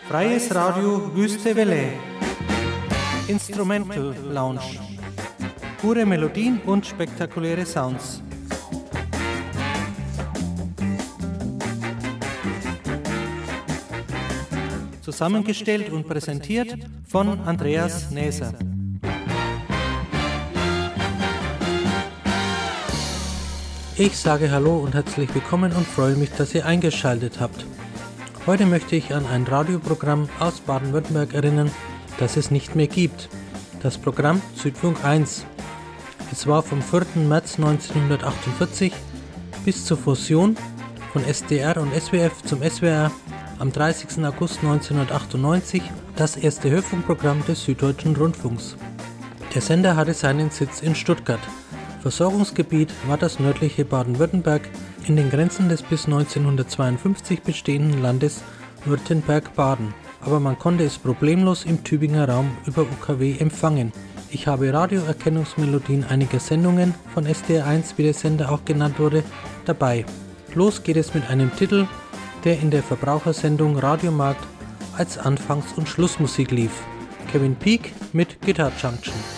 Freies Radio Wüste Welle. Instrumental Lounge. Pure Melodien und spektakuläre Sounds. Zusammengestellt und präsentiert von Andreas Näser. Ich sage Hallo und herzlich willkommen und freue mich, dass ihr eingeschaltet habt. Heute möchte ich an ein Radioprogramm aus Baden-Württemberg erinnern, das es nicht mehr gibt. Das Programm Südfunk 1. Es war vom 4. März 1948 bis zur Fusion von SDR und SWF zum SWR am 30. August 1998 das erste Hörfunkprogramm des Süddeutschen Rundfunks. Der Sender hatte seinen Sitz in Stuttgart. Versorgungsgebiet war das nördliche Baden-Württemberg in den Grenzen des bis 1952 bestehenden Landes Württemberg-Baden. Aber man konnte es problemlos im Tübinger Raum über UKW empfangen. Ich habe Radioerkennungsmelodien einiger Sendungen von SDR1, wie der Sender auch genannt wurde, dabei. Los geht es mit einem Titel, der in der Verbrauchersendung Radiomarkt als Anfangs- und Schlussmusik lief. Kevin Peek mit Guitar Junction.